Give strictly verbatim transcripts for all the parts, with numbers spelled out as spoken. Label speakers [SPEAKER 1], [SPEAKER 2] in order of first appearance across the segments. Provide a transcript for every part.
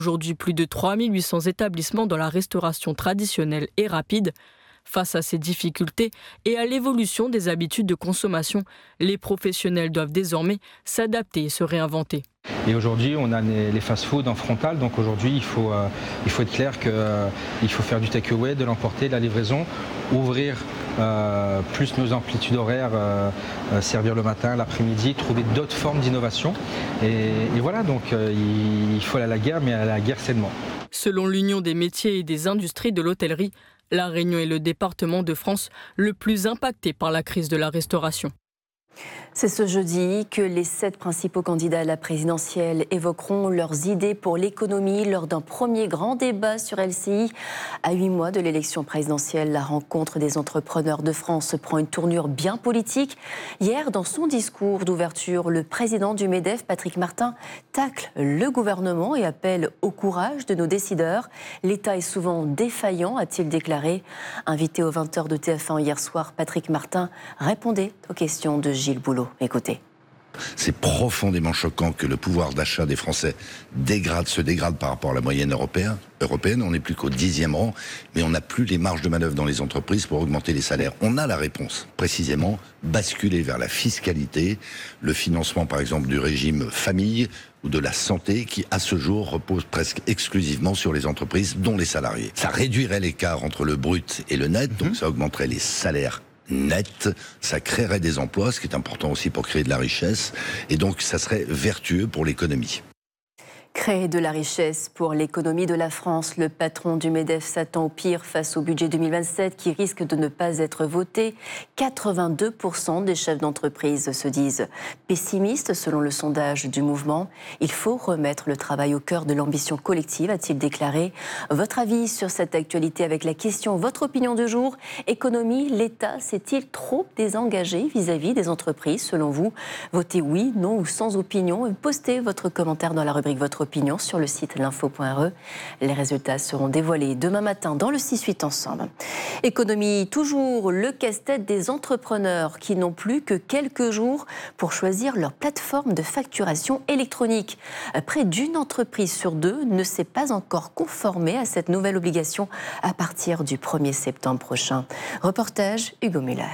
[SPEAKER 1] Aujourd'hui, plus de trois mille huit cents établissements dans la restauration traditionnelle et rapide. Face à ces difficultés et à l'évolution des habitudes de consommation, les professionnels doivent désormais s'adapter et se réinventer.
[SPEAKER 2] Et aujourd'hui, on a les fast-food en frontal, donc aujourd'hui, il faut, euh, il faut être clair qu'il euh, faut faire du take-away, de l'emporter, de la livraison, ouvrir euh, plus nos amplitudes horaires, euh, euh, servir le matin, l'après-midi, trouver d'autres formes d'innovation. Et, et voilà, donc euh, il faut aller à la guerre, mais à la guerre sainement.
[SPEAKER 1] Selon l'Union des métiers et des industries de l'hôtellerie, La Réunion est le département de France le plus impacté par la crise de la restauration.
[SPEAKER 3] C'est ce jeudi que les sept principaux candidats à la présidentielle évoqueront leurs idées pour l'économie lors d'un premier grand débat sur L C I. À huit mois de l'élection présidentielle, la rencontre des entrepreneurs de France prend une tournure bien politique. Hier, dans son discours d'ouverture, le président du MEDEF, Patrick Martin, tacle le gouvernement et appelle au courage de nos décideurs. L'État est souvent défaillant, a-t-il déclaré. Invité aux vingt heures de T F un hier soir, Patrick Martin répondait aux questions de Gilles Boulot. Écoutez.
[SPEAKER 4] C'est profondément choquant que le pouvoir d'achat des Français dégrade, se dégrade par rapport à la moyenne européenne. européenne. On n'est plus qu'au dixième rang, mais on n'a plus les marges de manœuvre dans les entreprises pour augmenter les salaires. On a la réponse, précisément, basculer vers la fiscalité, le financement par exemple du régime famille ou de la santé qui, à ce jour, repose presque exclusivement sur les entreprises, dont les salariés. Ça réduirait l'écart entre le brut et le net, donc ça augmenterait les salaires net, ça créerait des emplois, ce qui est important aussi pour créer de la richesse, et donc ça serait vertueux pour l'économie.
[SPEAKER 3] Créer de la richesse pour l'économie de la France, le patron du MEDEF s'attend au pire face au budget deux mille vingt-sept qui risque de ne pas être voté. quatre-vingt-deux pour cent des chefs d'entreprise se disent pessimistes selon le sondage du mouvement. Il faut remettre le travail au cœur de l'ambition collective, a-t-il déclaré. Votre avis sur cette actualité avec la question, votre opinion du jour. Économie, l'État s'est-il trop désengagé vis-à-vis des entreprises selon vous? Votez oui, non ou sans opinion et postez votre commentaire dans la rubrique Votre opinion sur le site l'info point r e. Les résultats seront dévoilés demain matin dans le six huit ensemble. Économie, toujours le casse-tête des entrepreneurs qui n'ont plus que quelques jours pour choisir leur plateforme de facturation électronique. Près d'une entreprise sur deux ne s'est pas encore conformée à cette nouvelle obligation à partir du premier septembre prochain. Reportage Hugo Muller.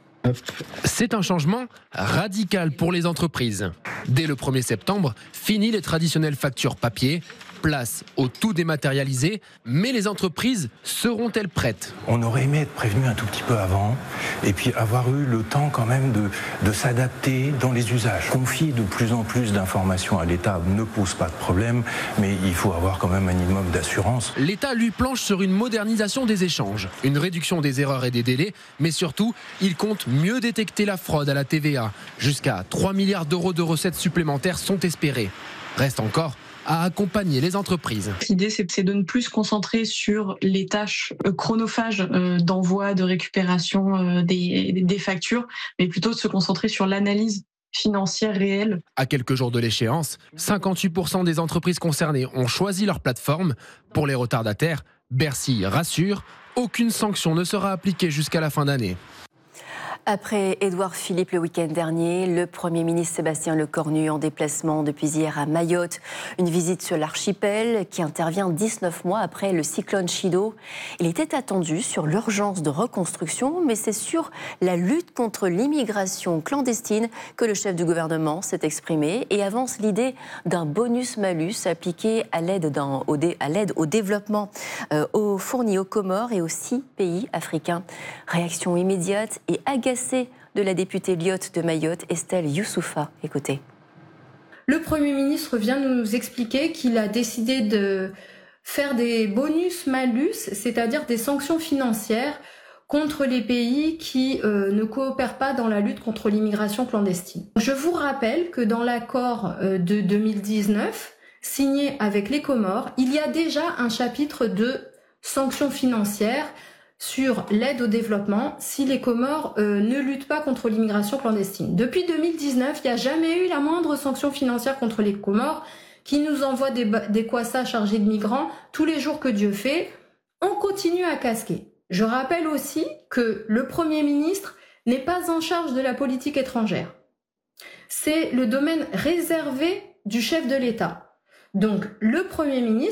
[SPEAKER 5] C'est un changement radical pour les entreprises. Dès le premier septembre, fini les traditionnelles factures papier, place au tout dématérialisé, mais les entreprises seront-elles prêtes?
[SPEAKER 6] On aurait aimé être prévenu un tout petit peu avant et puis avoir eu le temps quand même de, de s'adapter dans les usages. Confier de plus en plus d'informations à l'État ne pose pas de problème, mais il faut avoir quand même un minimum d'assurance.
[SPEAKER 5] L'État lui planche sur une modernisation des échanges, une réduction des erreurs et des délais, mais surtout, il compte mieux détecter la fraude à la T V A. Jusqu'à trois milliards d'euros de recettes supplémentaires sont espérés. Reste encore à accompagner les entreprises.
[SPEAKER 7] L'idée, c'est de ne plus se concentrer sur les tâches chronophages d'envoi, de récupération des, des factures, mais plutôt de se concentrer sur l'analyse financière réelle.
[SPEAKER 5] À quelques jours de l'échéance, cinquante-huit pour cent des entreprises concernées ont choisi leur plateforme. Pour les retardataires, Bercy rassure, aucune sanction ne sera appliquée jusqu'à la fin d'année.
[SPEAKER 3] Après Édouard Philippe le week-end dernier, le Premier ministre Sébastien Lecornu en déplacement depuis hier à Mayotte. Une visite sur l'archipel qui intervient dix-neuf mois après le cyclone Chido. Il était attendu sur l'urgence de reconstruction, mais c'est sur la lutte contre l'immigration clandestine que le chef du gouvernement s'est exprimé et avance l'idée d'un bonus-malus appliqué à l'aide au, dé, à l'aide au développement euh, aux fournis aux Comores et aux six pays africains. Réaction immédiate et agacée de la députée lyotte de Mayotte, Estelle Youssoufa. Écoutez.
[SPEAKER 8] Le Premier ministre vient nous expliquer qu'il a décidé de faire des bonus-malus, c'est-à-dire des sanctions financières contre les pays qui euh, ne coopèrent pas dans la lutte contre l'immigration clandestine. Je vous rappelle que dans l'accord euh, de deux mille dix-neuf, signé avec les Comores, il y a déjà un chapitre de sanctions financières sur l'aide au développement si les Comores euh, ne luttent pas contre l'immigration clandestine. Depuis deux mille dix-neuf, il n'y a jamais eu la moindre sanction financière contre les Comores qui nous envoient des, des kwassa chargés de migrants tous les jours que Dieu fait. On continue à casquer. Je rappelle aussi que le Premier ministre n'est pas en charge de la politique étrangère. C'est le domaine réservé du chef de l'État. Donc le Premier ministre